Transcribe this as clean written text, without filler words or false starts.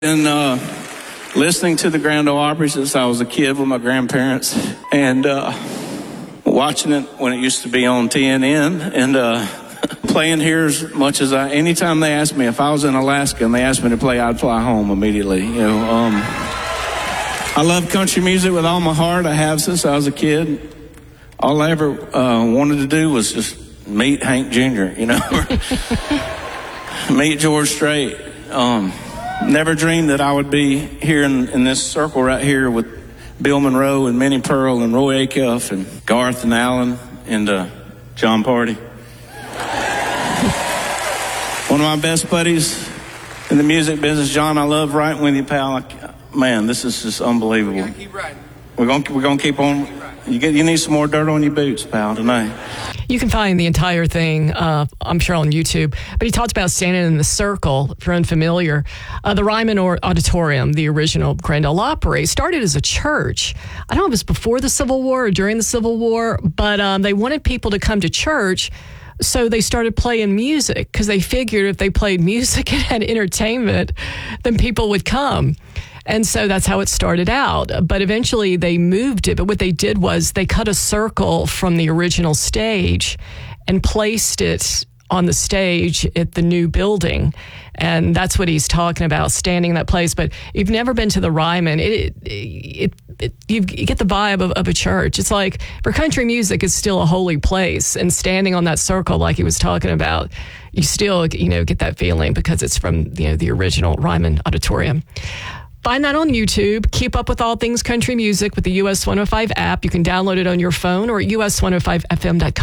Been listening to the Grand Ole Opry since I was a kid with my grandparents, and watching it when it used to be on TNN, and playing here as much as anytime they asked me, if I was in Alaska and they asked me to play, I'd fly home immediately. I love country music with all my heart. I have since I was a kid. All I ever wanted to do was just meet Hank Jr., meet George Strait. Never dreamed that I would be here in this circle right here with Bill Monroe and Minnie Pearl and Roy Acuff and Garth and Alan and John Party. One of my best buddies in the music business, John, I love writing with you, pal. Man, this is just unbelievable. We're gonna keep writing. We're gonna keep on. You need some more dirt on your boots, pal, tonight. You can find the entire thing, I'm sure, on YouTube. But he talked about standing in the circle, if you're unfamiliar. The Ryman Auditorium, the original Grand Ole Opry, started as a church. I don't know if it was before the Civil War or during the Civil War, but they wanted people to come to church, so they started playing music because they figured if they played music and had entertainment, then people would come. And so that's how it started out. But eventually they moved it. But what they did was they cut a circle from the original stage and placed it on the stage at the new building. And that's what he's talking about, standing in that place. But you've never been to the Ryman. You get the vibe of a church. It's like, for country music, it's still a holy place. And standing on that circle like he was talking about, you still, get that feeling because it's from, the original Ryman Auditorium. Find that on YouTube. Keep up with all things country music with the US 105 app. You can download it on your phone or at us105fm.com.